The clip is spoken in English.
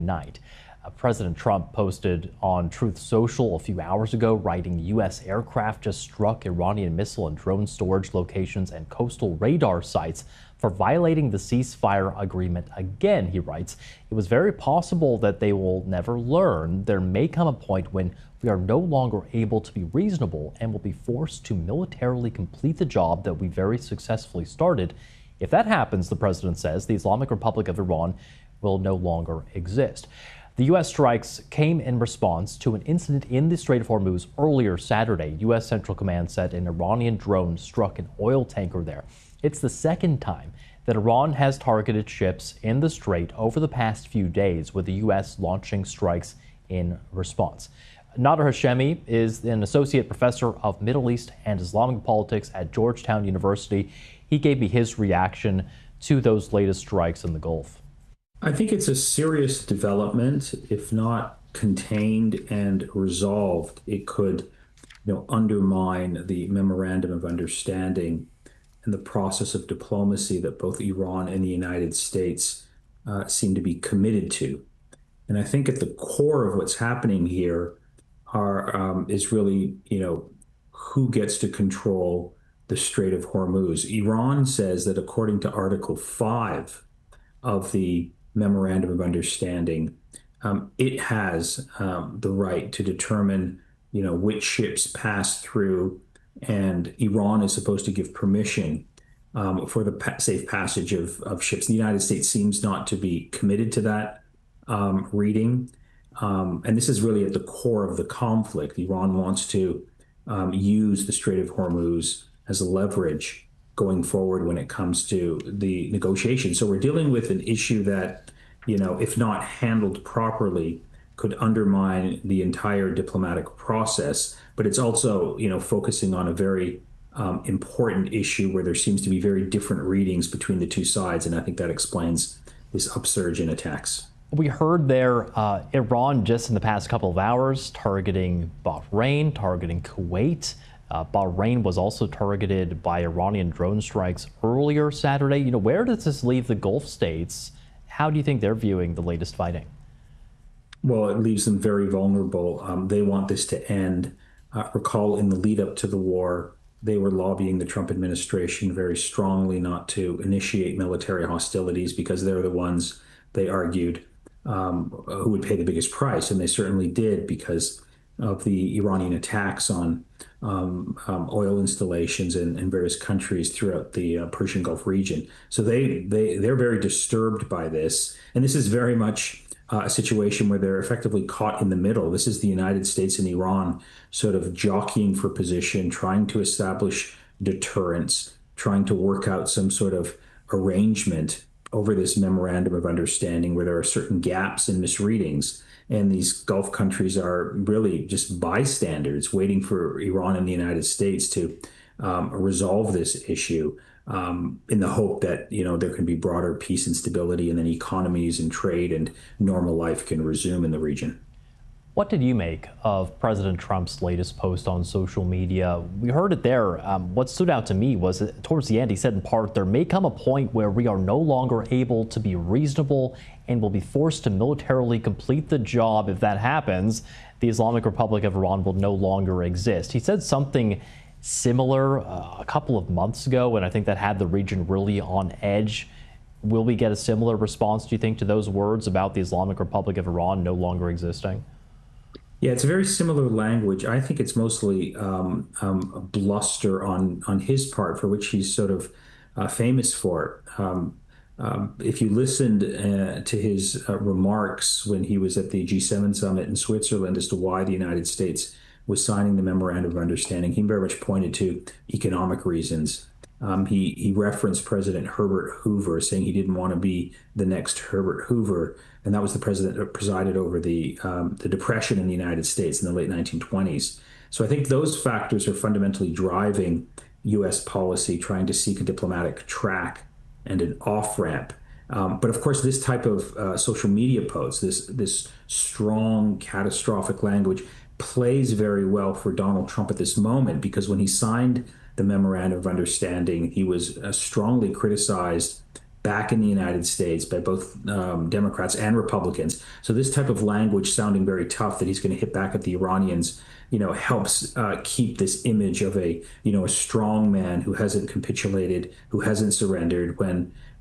night. President Trump posted on Truth Social a few hours ago, writing U.S. aircraft just struck Iranian missile and drone storage locations and coastal radar sites for violating the ceasefire agreement again. He writes, it was very possible that they will never learn. There may come a point when we are no longer able to be reasonable and will be forced to militarily complete the job that we very successfully started. If that happens, the president says, the Islamic Republic of Iran will no longer exist. The U.S. strikes came in response to an incident in the Strait of Hormuz earlier Saturday. U.S. Central Command said an Iranian drone struck an oil tanker there. It's the second time that Iran has targeted ships in the strait over the past few days, with the U.S. launching strikes in response. Nader Hashemi is an associate professor of Middle East and Islamic politics at Georgetown University. He gave me his reaction to those latest strikes in the Gulf. I think it's a serious development. If not contained and resolved, it could, undermine the memorandum of understanding and the process of diplomacy that both Iran and the United States seem to be committed to. And I think at the core of what's happening here is really, who gets to control the Strait of Hormuz. Iran says that according to Article 5 of the Memorandum of Understanding, it has the right to determine, which ships pass through, and Iran is supposed to give permission for the safe passage of ships. The United States seems not to be committed to that reading, and this is really at the core of the conflict. Iran wants to use the Strait of Hormuz as a leverage going forward when it comes to the negotiations. So we're dealing with an issue that, if not handled properly, could undermine the entire diplomatic process. But it's also, focusing on a very important issue where there seems to be very different readings between the two sides. And I think that explains this upsurge in attacks. We heard there Iran just in the past couple of hours targeting Bahrain, targeting Kuwait. Bahrain was also targeted by Iranian drone strikes earlier Saturday. Where does this leave the Gulf states? How do you think they're viewing the latest fighting? Well, it leaves them very vulnerable. They want this to end. Recall in the lead up to the war, they were lobbying the Trump administration very strongly not to initiate military hostilities because they're the ones, they argued, who would pay the biggest price. And they certainly did because of the Iranian attacks on oil installations in various countries throughout the Persian Gulf region. So they're very disturbed by this. And this is very much a situation where they're effectively caught in the middle. This is the United States and Iran sort of jockeying for position, trying to establish deterrence, trying to work out some sort of arrangement over this memorandum of understanding where there are certain gaps and misreadings. And these Gulf countries are really just bystanders waiting for Iran and the United States to resolve this issue in the hope that, there can be broader peace and stability, and then economies and trade and normal life can resume in the region. What did you make of President Trump's latest post on social media? We heard it there. What stood out to me was that towards the end, he said in part, there may come a point where we are no longer able to be reasonable and will be forced to militarily complete the job. If that happens, the Islamic Republic of Iran will no longer exist. He said something similar a couple of months ago, and I think that had the region really on edge. Will we get a similar response, do you think, to those words about the Islamic Republic of Iran no longer existing? Yeah, it's a very similar language. I think it's mostly a bluster on his part, for which he's sort of famous for. If you listened to his remarks when he was at the G7 summit in Switzerland as to why the United States was signing the memorandum of understanding, he very much pointed to economic reasons. He referenced President Herbert Hoover, saying he didn't want to be the next Herbert Hoover, and that was the president that presided over the Depression in the United States in the late 1920s. So I think those factors are fundamentally driving U.S. policy, trying to seek a diplomatic track and an off-ramp. But of course, this type of social media post, this strong, catastrophic language, plays very well for Donald Trump at this moment, because when he signed the memorandum of understanding, he was strongly criticized back in the United States by both Democrats and Republicans. So this type of language sounding very tough that he's going to hit back at the Iranians, helps keep this image of a strong man who hasn't capitulated, who hasn't surrendered when